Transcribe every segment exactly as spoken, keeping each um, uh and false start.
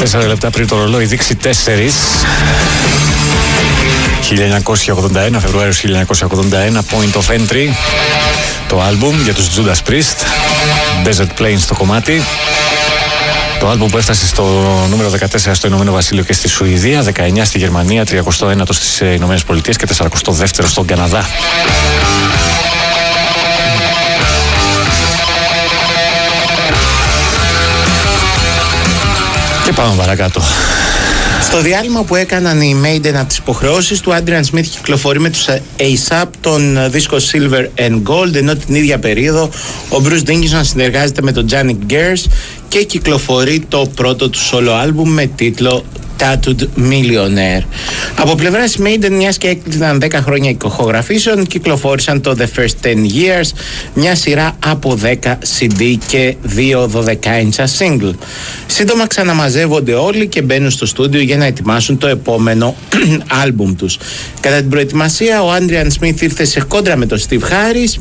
Τέσσερα λεπτά πριν το ρολόι δείξει τέσσερις. χίλια εννιακόσια ογδόντα ένα, Φεβρουάριος χίλια εννιακόσια ογδόντα ένα, Point of Entry, το άλμπουμ για τους Judas Priest, Desert Plains το κομμάτι. Το άλμπουμ που έφτασε στο νούμερο δεκατέσσερα στο Ηνωμένο Βασίλειο και στη Σουηδία, δεκαεννιά στη Γερμανία, τριακοστό ένατο στις Ηνωμένες Πολιτείες και σαρακοστό δεύτερο στον Καναδά. Και πάμε παρακάτω. Στο διάλειμμα που έκαναν οι Maiden από τις υποχρεώσεις του, Adrian Smith κυκλοφορεί με τους έι-σαπ τον δίσκο Silver and Gold, ενώ την ίδια περίοδο ο Bruce Dickinson συνεργάζεται με τον Janick Gers και κυκλοφορεί το πρώτο του solo album με τίτλο Tattooed Millionaire. Από πλευράς Maiden, μιας και έκλειναν δέκα χρόνια ηχογραφήσεων, κυκλοφόρησαν το The First ten Years, μια σειρά από δέκα σι ντι και δύο δώδεκα ίντσα single. Σύντομα ξαναμαζεύονται όλοι και μπαίνουν στο στούντιο για να ετοιμάσουν το επόμενο άλμπουμ τους. Κατά την προετοιμασία, ο Adrian Smith ήρθε σε κόντρα με τον Steve Harris,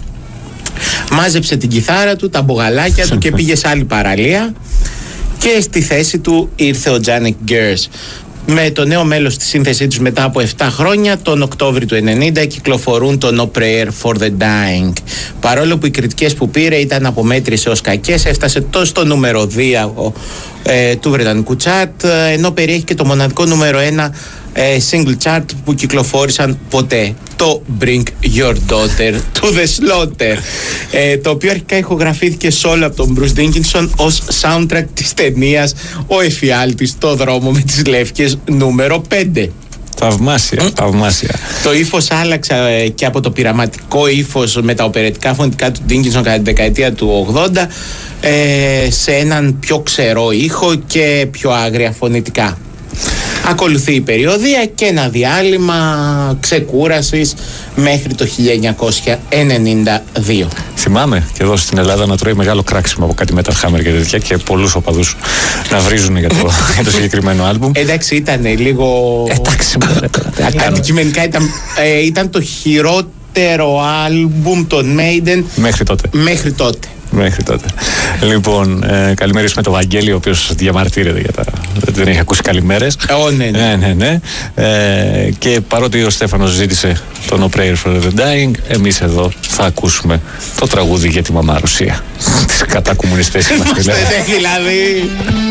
μάζεψε την κιθάρα του, τα μπογαλάκια του και πήγε σε άλλη παραλία. Και στη θέση του ήρθε ο Janick Gers. Με το νέο μέλος στη σύνθεσή τους μετά από επτά χρόνια, τον Οκτώβρη του ενενήντα, κυκλοφορούν το No Prayer for the Dying. Παρόλο που οι κριτικές που πήρε ήταν από μέτρες έως κακές, έφτασε τόσο στο νούμερο δύο ε, του βρετανικού chart, ενώ περιέχει και το μοναδικό νούμερο ένα ε, single chart που κυκλοφόρησαν ποτέ, το Bring Your Daughter to the Slaughter, ε, το οποίο αρχικά ηχογραφήθηκε solo από τον Bruce Dickinson ως soundtrack της ταινίας Ο Εφιάλτης στο δρόμο με τις λεύκες νούμερο πέντε. Θαυμάσια, mm. θαυμάσια. Το ύφος άλλαξε ε, και από το πειραματικό ύφος με τα οπερετικά φωνητικά του Dickinson κατά τη δεκαετία του ογδόντα ε, σε έναν πιο ξερό ήχο και πιο άγρια φωνητικά. Ακολουθεί η περιοδία και ένα διάλειμμα ξεκούρασης μέχρι το χίλια εννιακόσια ενενήντα δύο. Θυμάμαι και εδώ στην Ελλάδα να τρώει μεγάλο κράξιμο από κάτι Metal Hammer και τέτοια και πολλούς οπαδούς να βρίζουν για το, για το συγκεκριμένο άλμπουμ. Εντάξει, ήταν λίγο... Εντάξει, αντικειμενικά ήταν, ε, ήταν το χειρότερο άλμπουμ των Maiden μέχρι τότε. Μέχρι τότε. Μέχρι τότε. Λοιπόν, ε, καλημερίσουμε τον Βαγγέλη, ο οποίος διαμαρτύρεται για τα. Δεν έχει ακούσει καλημέρες. Oh, ναι, ναι. ναι, ναι, ναι. Ε, και παρότι ο Στέφανος ζήτησε το No Prayer for the Dying, εμείς εδώ θα ακούσουμε το τραγούδι για τη μαμά Ρωσία. Τις κατακομμουνιστές είμαστε. Δηλαδή.